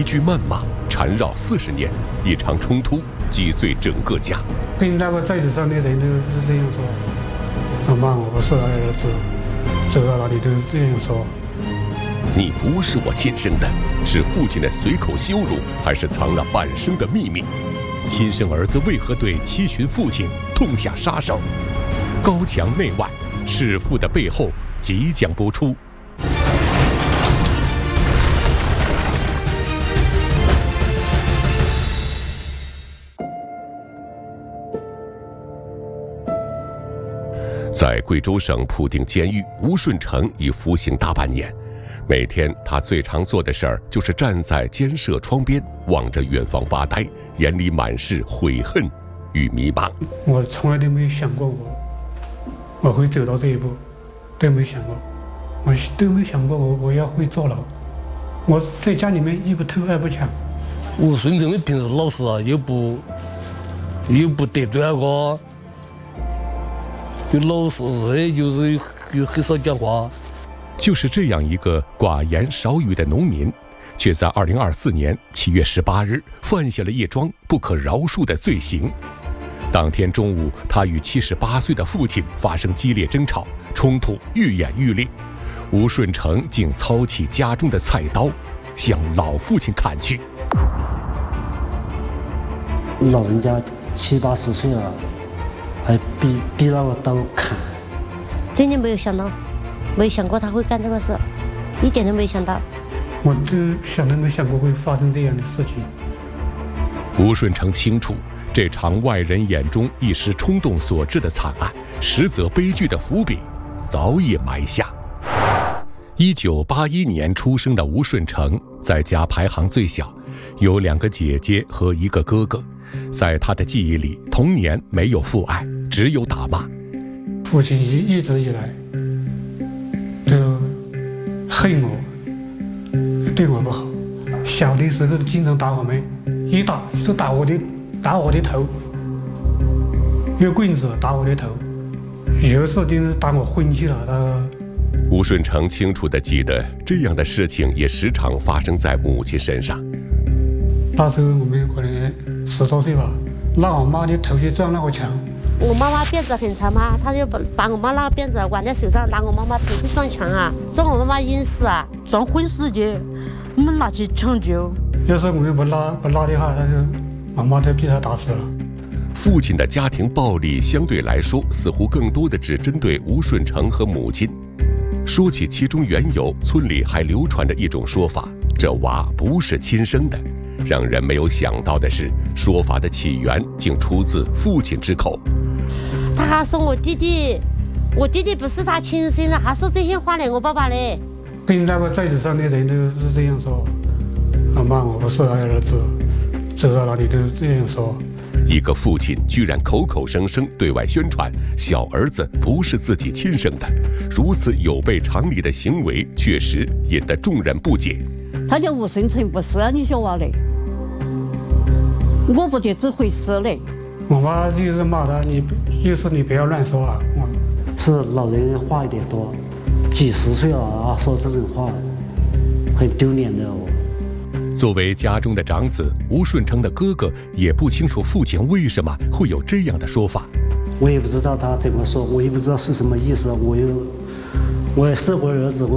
句谩骂缠绕40年，一场冲突击碎整个家。 跟那个在纸上的人都是这样说：“妈妈，我不是他的儿子。”走到哪里都这样说。 你不是我亲生的，是父亲的随口羞辱，还是藏了半生的秘密？亲生儿子为何对七旬父亲痛下杀手？高墙内外，弑父的背后即将播出。在贵州省普定监狱，吴顺成已服刑大半年。每天他最常做的事儿就是站在监舍窗边，望着远方发呆，眼里满是悔恨与迷茫。 我从来都没有想过我会走到这一步，都没想过，我都没想过我要会坐牢。我在家里面一不偷二不抢。 吴顺成的平时老实啊，又不得罪那个，就老实的，就是又很少讲话。 就是这样一个寡言少语的农民，却在2024年7月18日犯下了一桩不可饶恕的罪行。当天中午，他与78岁的父亲发生激烈争吵，冲突愈演愈烈。吴顺成竟操起家中的菜刀，向老父亲砍去。 老人家70、80岁了，还逼那个刀砍。 真的没有想到。没想过他会干这个事，一点都没想到。 我就想都没想过会发生这样的事情。 吴顺成清楚，这场外人眼中一时冲动所致的惨案，实则悲剧的伏笔早已埋下。1981年出生的吴顺成，在家排行最小，有2个姐姐和1个哥哥。在他的记忆里，童年没有父爱，只有打骂。 父亲一直以来都恨我，对我不好。小的时候经常打我们，一打就打我的头，用棍子打我的头。有一次就是打我昏去了。 吴顺成清楚地记得，这样的事情也时常发生在母亲身上。 那时候我们可能10多岁吧，拿我妈的头去撞那个墙。 我妈妈辫子很长嘛，他就把我妈那个辫子挽在手上，拿我妈妈头去撞墙啊，撞我妈妈晕死啊， 撞昏死的，我们拿去抢救。 要是我们不拉的话，妈妈就被他打死了。 父亲的家庭暴力相对来说，似乎更多的只针对吴顺成和母亲。说起其中缘由，村里还流传着一种说法，这娃不是亲生的。让人没有想到的是，说法的起源竟出自父亲之口。 他还说我弟弟不是他亲生的，还说这些话呢，我爸爸嘞。 跟那个在纸上的人都是这样说：“妈妈，我不是他的儿子。”走到哪里都这样说。 一个父亲居然口口声声对外宣传小儿子不是自己亲生的，如此有悖常理的行为，确实引得众人不解。 他叫吴顺成不是啊，你小娃嘞，我不得这回事嘞。 我妈就是骂他，就说你不要乱说啊。 是老人话有点多，几十岁了啊，说这种话，很丢脸的哦。 作为家中的长子，吴顺成的哥哥也不清楚父亲为什么会有这样的说法。 我也不知道他怎么说，我也不知道是什么意思，我也是我儿子。